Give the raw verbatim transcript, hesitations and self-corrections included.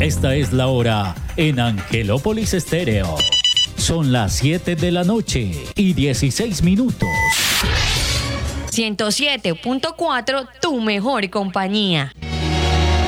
Esta es la hora en Angelópolis Estéreo. Son las siete de la noche y dieciséis minutos. ciento siete punto cuatro, tu mejor compañía.